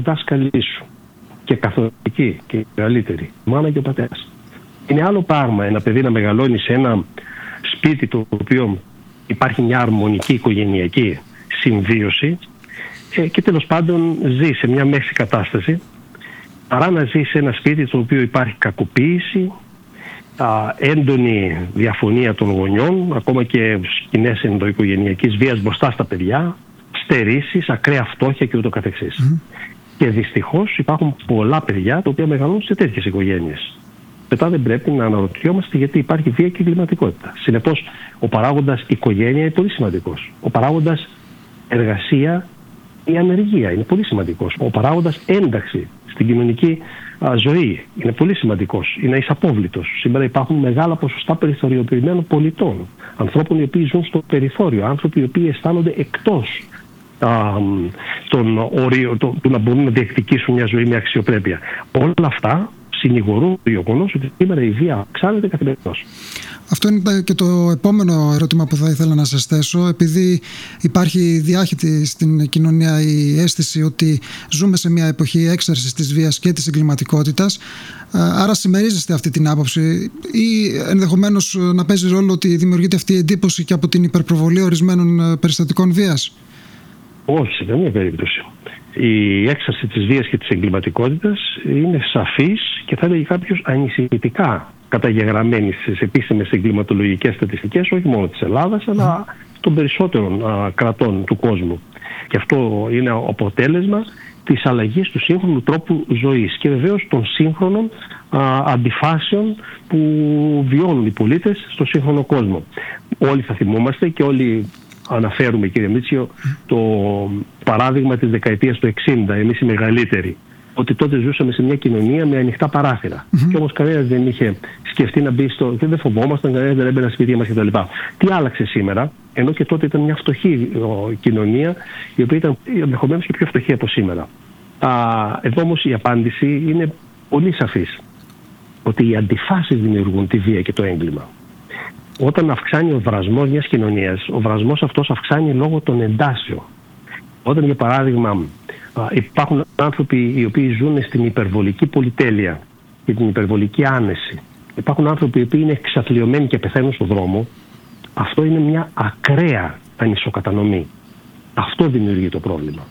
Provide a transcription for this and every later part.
δάσκαλοι σου και καθολικοί και μεγαλύτεροι, μάνα και ο πατέρας. Είναι άλλο πράγμα ένα παιδί να μεγαλώνει σε ένα σπίτι το οποίο υπάρχει μια αρμονική οικογενειακή συμβίωση και τέλος πάντων ζει σε μια μέση κατάσταση, παρά να ζει σε ένα σπίτι στο οποίο υπάρχει κακοποίηση, έντονη διαφωνία των γονιών, ακόμα και σκηνές ενδοοικογενειακής βίας μπροστά στα παιδιά, στερήσεις, ακραία φτώχεια και ούτω καθεξής. Και δυστυχώς υπάρχουν πολλά παιδιά τα οποία μεγαλώνουν σε τέτοιες οικογένειες. Μετά δεν πρέπει να αναρωτιόμαστε γιατί υπάρχει βία και εγκληματικότητα. Συνεπώς, ο παράγοντας οικογένεια είναι πολύ σημαντικός. Ο παράγοντας εργασία ή ανεργία είναι πολύ σημαντικός. Ο παράγοντας ένταξη στην κοινωνική ζωή είναι πολύ σημαντικός. Είναι εισαπόβλητος. Σήμερα υπάρχουν μεγάλα ποσοστά περιθωριοποιημένων πολιτών. Ανθρώπων οι οποίοι ζουν στο περιθώριο. Άνθρωποι οι οποίοι αισθάνονται εκτός των ορίων του να μπορούν να διεκδικήσουν μια ζωή με αξιοπρέπεια. Όλα αυτά συνηγορούν το γεγονός ότι σήμερα η βία αυξάνεται καθημερινώς. Αυτό είναι και το επόμενο ερώτημα που θα ήθελα να σας θέσω. Επειδή υπάρχει διάχυτη στην κοινωνία η αίσθηση ότι ζούμε σε μια εποχή έξαρσης της βίας και της εγκληματικότητας, άρα συμμερίζεστε αυτή την άποψη ή ενδεχομένως να παίζει ρόλο ότι δημιουργείται αυτή η εντύπωση και από την υπερπροβολή ορισμένων περιστατικών βίας? Όχι, σε καμία περίπτωση. Η έξαρση της βίας και της εγκληματικότητας είναι σαφής και θα έλεγε κάποιος ανησυχητικά καταγεγραμμένη στις επίσημες εγκληματολογικές στατιστικές, όχι μόνο της Ελλάδας, αλλά των περισσότερων κρατών του κόσμου. Και αυτό είναι αποτέλεσμα της αλλαγής του σύγχρονου τρόπου ζωής και βεβαίως των σύγχρονων αντιφάσεων που βιώνουν οι πολίτες στο σύγχρονο κόσμο. Όλοι θα θυμόμαστε και όλοι αναφέρουμε, κύριε Μίτσιο, το παράδειγμα της δεκαετίας του 60, εμείς οι μεγαλύτεροι, ότι τότε ζούσαμε σε μια κοινωνία με ανοιχτά παράθυρα. Και όμως κανένας δεν είχε σκεφτεί να μπει και δεν φοβόμασταν, κανένας δεν έμπαινε στα σπίτια μας κτλ. Τι άλλαξε σήμερα, ενώ και τότε ήταν μια φτωχή κοινωνία, η οποία ήταν ενδεχομένως και πιο φτωχή από σήμερα. Εδώ όμως η απάντηση είναι πολύ σαφής, ότι οι αντιφάσεις δημιουργούν τη βία και το έγκλημα. Όταν αυξάνει ο βρασμός μιας κοινωνίας, ο βρασμός αυτός αυξάνει λόγω των εντάσεων. Όταν, για παράδειγμα, υπάρχουν άνθρωποι οι οποίοι ζουν στην υπερβολική πολυτέλεια και την υπερβολική άνεση, υπάρχουν άνθρωποι οι οποίοι είναι εξαθλιωμένοι και πεθαίνουν στον δρόμο, αυτό είναι μια ακραία ανισοκατανομή. Αυτό δημιουργεί το πρόβλημα.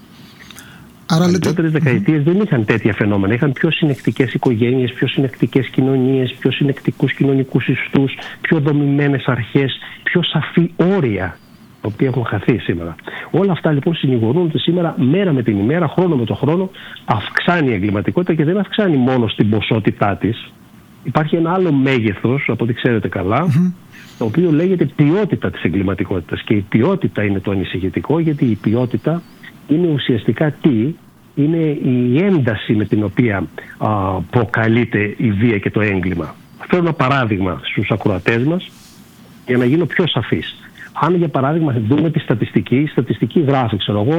Οι περισσότερες δεκαετίες δεν είχαν τέτοια φαινόμενα. Είχαν πιο συνεκτικές οικογένειες, πιο συνεκτικές κοινωνίες, πιο συνεκτικούς κοινωνικούς ιστούς, πιο δομημένες αρχές, πιο σαφή όρια, τα οποία έχουν χαθεί σήμερα. Όλα αυτά λοιπόν συνηγορούν ότι σήμερα, μέρα με την ημέρα, χρόνο με το χρόνο, αυξάνει η εγκληματικότητα και δεν αυξάνει μόνο στην ποσότητά της. Υπάρχει ένα άλλο μέγεθος, από ό,τι ξέρετε καλά, το οποίο λέγεται ποιότητα της εγκληματικότητας. Και η ποιότητα είναι το ανησυχητικό, γιατί η ποιότητα είναι ουσιαστικά τι? Είναι η ένταση με την οποία προκαλείται η βία και το έγκλημα. Φέρω ένα παράδειγμα στους ακροατές μας για να γίνω πιο σαφής. Αν για παράδειγμα δούμε τη στατιστική, η στατιστική γράφει,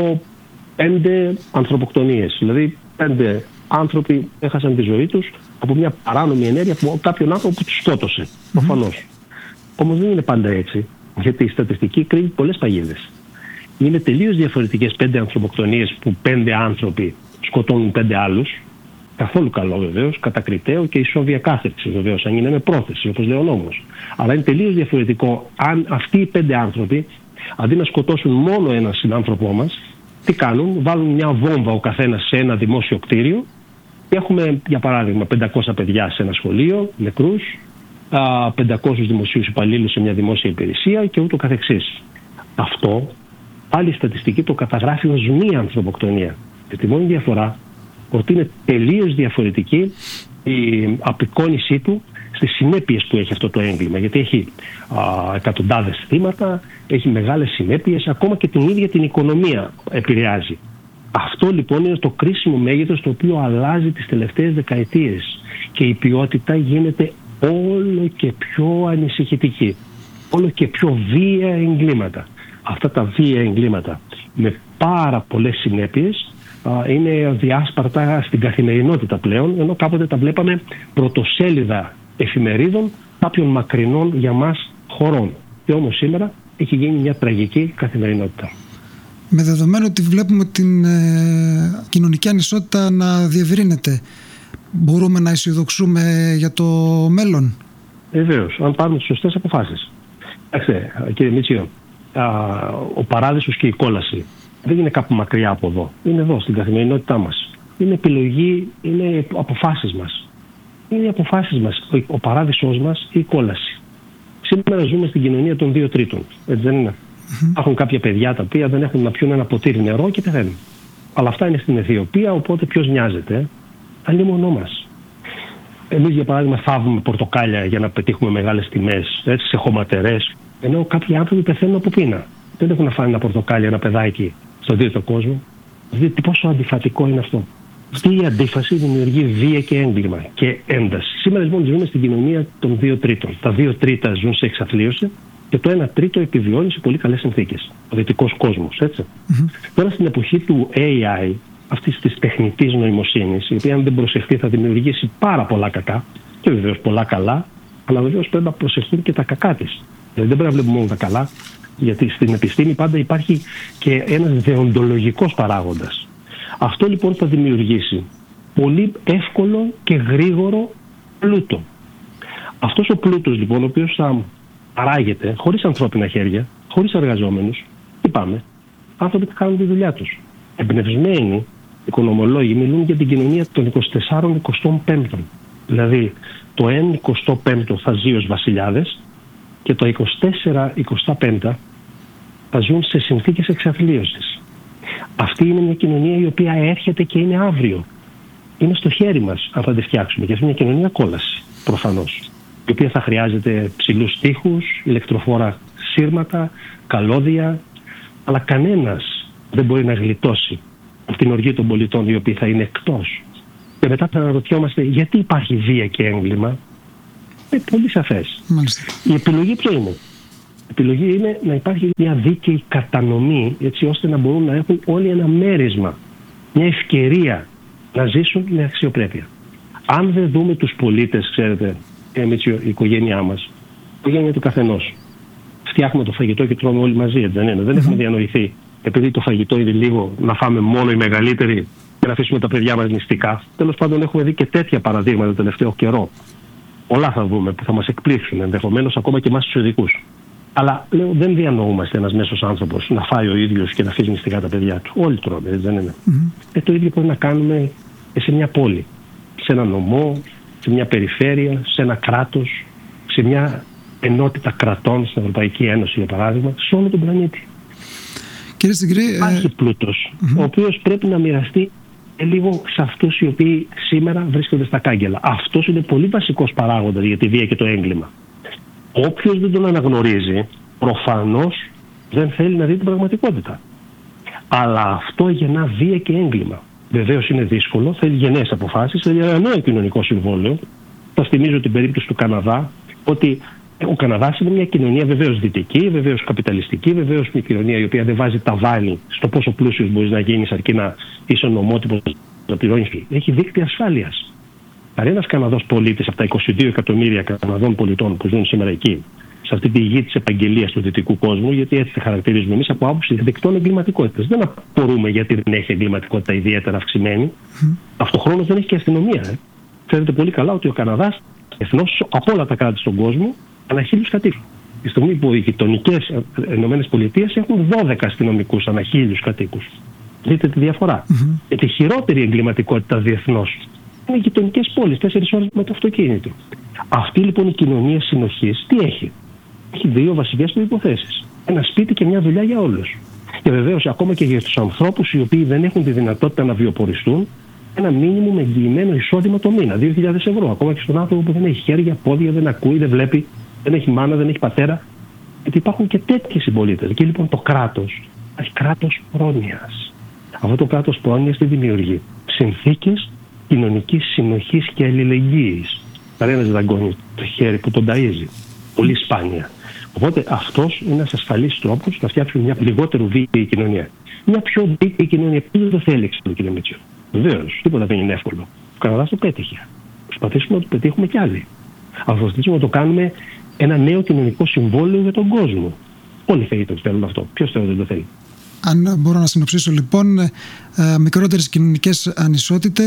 5 ανθρωποκτονίες. Δηλαδή 5 άνθρωποι έχασαν τη ζωή τους από μια παράνομη ενέργεια από κάποιον άνθρωπο που τους σκότωσε. Προφανώς. Όμως δεν είναι πάντα έτσι, γιατί η στατιστική κρύβει πολλές παγίδες. Είναι τελείως διαφορετικές 5 ανθρωποκτονίες που 5 άνθρωποι σκοτώνουν 5 άλλους. Καθόλου καλό βεβαίως, κατακριτέο και ισόβια κάθεξη βεβαίως, αν είναι με πρόθεση, όπως λέει ο νόμος. Αλλά είναι τελείως διαφορετικό αν αυτοί οι 5 άνθρωποι, αντί να σκοτώσουν μόνο έναν συνάνθρωπό μας, τι κάνουν? Βάλουν μια βόμβα ο καθένας σε ένα δημόσιο κτίριο και έχουμε, για παράδειγμα, 500 παιδιά σε ένα σχολείο, νεκρούς, 500 δημοσίους υπαλλήλους σε μια δημόσια υπηρεσία και ούτω καθεξής. Αυτό πάλι η στατιστική το καταγράφει ως μία ανθρωποκτονία. Και τη μόνη διαφορά ότι είναι τελείως διαφορετική η απεικόνισή του στις συνέπειες που έχει αυτό το έγκλημα. Γιατί έχει εκατοντάδες θύματα, έχει μεγάλες συνέπειες, ακόμα και την ίδια την οικονομία επηρεάζει. Αυτό λοιπόν είναι το κρίσιμο μέγεθος το οποίο αλλάζει τις τελευταίες δεκαετίες και η ποιότητα γίνεται όλο και πιο ανησυχητική, όλο και πιο βία εγκλήματα. Αυτά τα βία εγκλήματα με πάρα πολλές συνέπειες είναι διάσπαρτα στην καθημερινότητα πλέον, ενώ κάποτε τα βλέπαμε πρωτοσέλιδα εφημερίδων κάποιων μακρινών για μας χωρών. Και όμως σήμερα έχει γίνει μια τραγική καθημερινότητα. Με δεδομένο ότι βλέπουμε την κοινωνική ανισότητα να διευρύνεται, μπορούμε να αισιοδοξούμε για το μέλλον? Βεβαίως, αν πάρουμε τις σωστές αποφάσεις. Κύριε Μίτσιο, ο παράδεισος και η κόλαση δεν είναι κάπου μακριά από εδώ. Είναι εδώ, στην καθημερινότητά μας. Είναι επιλογή, είναι αποφάσεις μας. Είναι οι αποφάσεις μας, ο παράδεισός μας ή η κόλαση. Σήμερα ζούμε στην κοινωνία των 2 τρίτων. Έτσι δεν είναι? Υπάρχουν κάποια παιδιά τα οποία δεν έχουν να πιούν ένα ποτήρι νερό και πεθαίνουν. Αλλά αυτά είναι στην Αιθιοπία, οπότε ποιος νοιάζεται? Αλλήμονό μας. Εμείς, για παράδειγμα, θάβουμε πορτοκάλια για να πετύχουμε μεγάλες τιμές, έτσι, σε χωματερές. Ενώ κάποιοι άνθρωποι πεθαίνουν από πείνα. Δεν έχουν να φάνε ένα πορτοκάλι, ένα παιδάκι στον τρίτο κόσμο. Δείτε πόσο αντιφατικό είναι αυτό. Αυτή η αντίφαση δημιουργεί βία και έγκλημα και ένταση. Σήμερα λοιπόν ζούμε στην κοινωνία των 2 τρίτων. Τα 2 τρίτα ζουν σε εξαθλίωση και το 1 τρίτο επιβιώνει σε πολύ καλές συνθήκες. Ο δυτικός κόσμος, έτσι. Τώρα στην εποχή του AI, αυτής της τεχνητής νοημοσύνης, η οποία αν δεν προσεχθεί θα δημιουργήσει πάρα πολλά κακά και βεβαίως πολλά καλά, αλλά βεβαίως πρέπει να προσεχθούν και τα κακά της. Δηλαδή δεν πρέπει να βλέπουμε μόνο τα καλά, γιατί στην επιστήμη πάντα υπάρχει και ένας δεοντολογικός παράγοντας. Αυτό λοιπόν θα δημιουργήσει πολύ εύκολο και γρήγορο πλούτο. Αυτός ο πλούτος λοιπόν, ο οποίος θα παράγεται χωρίς ανθρώπινα χέρια, χωρίς εργαζόμενους, τι πάμε? Άνθρωποι που κάνουν τη δουλειά τους. Εμπνευσμένοι οικονομολόγοι μιλούν για την κοινωνία των 24-25. Δηλαδή το 1-25 θα ζει ως βασιλιάδες και το 24-25 θα ζουν σε συνθήκες εξαθλίωσης. Αυτή είναι μια κοινωνία η οποία έρχεται και είναι αύριο. Είναι στο χέρι μας αν θα τη φτιάξουμε. Και αυτή είναι μια κοινωνία κόλαση, προφανώς. Η οποία θα χρειάζεται ψηλούς τοίχους, ηλεκτροφόρα σύρματα, καλώδια, αλλά κανένας δεν μπορεί να γλιτώσει από την οργή των πολιτών οι οποίοι θα είναι εκτός. Και μετά θα αναρωτιόμαστε γιατί υπάρχει βία και έγκλημα. Είναι πολύ σαφές. Η επιλογή ποια είναι? Η επιλογή είναι να υπάρχει μια δίκαιη κατανομή, έτσι ώστε να μπορούν να έχουν όλοι ένα μέρισμα, μια ευκαιρία να ζήσουν με αξιοπρέπεια. Αν δεν δούμε τους πολίτες, ξέρετε, εμείς η οικογένειά μας, η οικογένεια του καθενός, φτιάχνουμε το φαγητό και τρώμε όλοι μαζί, έτσι δεν είναι? Δεν έχουμε διανοηθεί, επειδή το φαγητό είναι λίγο, να φάμε μόνο οι μεγαλύτεροι και να αφήσουμε τα παιδιά μας νηστικά. Τέλος πάντων, έχουμε δει και τέτοια παραδείγματα το τελευταίο καιρό. Πολλά θα δούμε που θα μας εκπλήξουν, ενδεχομένως ακόμα και εμάς τους ειδικούς. Αλλά λέω, δεν διανοούμαστε ένας μέσος άνθρωπος να φάει ο ίδιος και να αφήσει νηστικά τα παιδιά του. Όλοι τρώμε, έτσι δεν είναι? Το ίδιο πρέπει να κάνουμε σε μια πόλη, σε ένα νομό, σε μια περιφέρεια, σε ένα κράτος, σε μια ενότητα κρατών στην Ευρωπαϊκή Ένωση, για παράδειγμα, σε όλο τον πλανήτη. Κύριε Συγκρή, υπάρχει πλούτος, ο οποίος πρέπει να μοιραστεί λίγο σε αυτούς οι οποίοι σήμερα βρίσκονται στα κάγκελα. Αυτός είναι πολύ βασικός παράγοντας για τη βία και το έγκλημα. Όποιος δεν τον αναγνωρίζει, προφανώς δεν θέλει να δει την πραγματικότητα. Αλλά αυτό γεννά βία και έγκλημα. Βεβαίως είναι δύσκολο, θέλει γενναίες αποφάσεις, θέλει ένα νέο κοινωνικό συμβόλαιο. Θα θυμίζω την περίπτωση του Καναδά, ότι ο Καναδάς είναι μια κοινωνία βεβαίως δυτική, βεβαίως καπιταλιστική, βεβαίως μια κοινωνία η οποία δεν βάζει ταβάνι στο πόσο πλούσιος μπορείς να γίνεις αρκεί να είσαι νομότυπος να πληρώνεις. Έχει δίκτυα ασφάλειας. Κανένας Καναδός πολίτης από τα 22 εκατομμύρια Καναδών πολιτών που ζουν σήμερα εκεί, σε αυτή τη γη της επαγγελίας του δυτικού κόσμου, γιατί έτσι τη χαρακτηρίζουμε εμείς από άποψη δικτών εγκληματικότητας. Δεν απορούμε γιατί δεν έχει εγκληματικότητα ιδιαίτερα αυξημένη. Αυτοχρόνως δεν έχει και αστυνομία. Ξέρετε πολύ καλά ότι ο Καναδάς, εθνώς από όλα τα κράτη στον κόσμο, ανά 1.000 κατοίκους. Τη στιγμή που οι γειτονικές ΗΠΑ έχουν 12 αστυνομικούς ανά 1.000 κατοίκους. Δείτε τη διαφορά. Και τη χειρότερη εγκληματικότητα διεθνώς είναι οι γειτονικές πόλεις, 4 ώρες με το αυτοκίνητο. Αυτή λοιπόν η κοινωνία συνοχής τι έχει? Έχει 2 βασικές προϋποθέσεις. Ένα σπίτι και μια δουλειά για όλους. Και βεβαίως ακόμα και για τους ανθρώπους οι οποίοι δεν έχουν τη δυνατότητα να βιοποριστούν, ένα μήνυμο με εγγυημένο εισόδημα το μήνα, 2.000 ευρώ. Ακόμα και στον άνθρωπο που δεν έχει χέρια, πόδια, δεν ακούει, δεν βλέπει, δεν έχει μάνα, δεν έχει πατέρα. Γιατί υπάρχουν και τέτοιοι συμπολίτες. Εκεί λοιπόν το κράτος έχει κράτος πρόνοιας. Αυτό το κράτος πρόνοιας τι δημιουργεί? Συνθήκες κοινωνικής συνοχής και αλληλεγγύης. Κανένας δεν δαγκώνει το χέρι που τον ταΐζει. Πολύ σπάνια. Οπότε αυτός είναι ένας ασφαλής τρόπος να φτιάξουμε μια λιγότερο δίκαιη κοινωνία. Μια πιο δίκαιη κοινωνία. Ποιος δεν το θέλει, κύριε Μίτσιο? Βεβαίως, τίποτα δεν είναι εύκολο. Ο Καναδάς το πέτυχε. Προσπαθήσουμε να το πετύχουμε κι άλλοι. Αλλά προσπαθήσουμε να το κάνουμε ένα νέο κοινωνικό συμβόλαιο για τον κόσμο. Όλοι θέλουν αυτό. Ποιος δεν το θέλει? Αν μπορώ να συνοψίσω λοιπόν, μικρότερες κοινωνικές ανισότητες,